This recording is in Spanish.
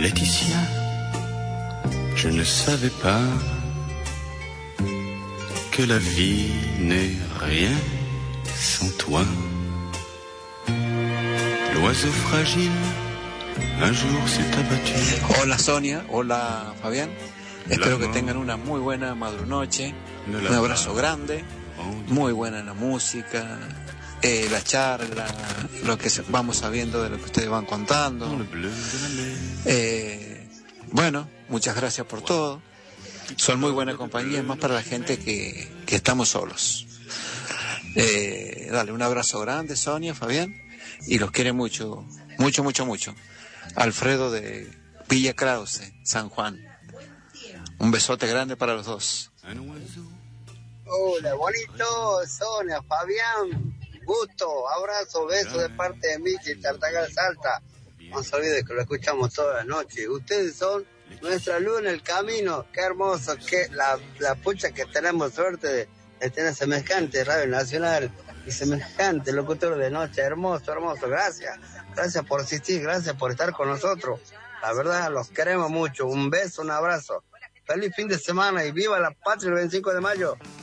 Laetitia, je ne savais pas que la vie n'est rien sans toi. L'oiseau fragile un jour s'est abattu. Hola Sonia, hola Fabián. Espero que tengan una muy buena madrunoche. Un abrazo grande. Muy buena la música, la charla, lo que vamos sabiendo de lo que ustedes van contando. Bueno, muchas gracias por todo. Son muy buena compañía, es más para la gente que estamos solos. Dale, un abrazo grande, Sonia, Fabián, y los quiere mucho, mucho, mucho, mucho. Alfredo de Villa Krause, San Juan. Un besote grande para los dos. Hola, bonito, Sonia, Fabián, gusto, abrazo, beso de parte de Michi, Tartagal Salta. No se olviden que lo escuchamos toda la noche. Ustedes son nuestra luz en el camino. Qué hermoso, que la pucha que tenemos suerte de tener semejante Radio Nacional y semejante locutor de noche. Hermoso, hermoso. Gracias por asistir, gracias por estar con nosotros. La verdad, los queremos mucho. Un beso, un abrazo. Feliz fin de semana y viva la patria el 25 de mayo.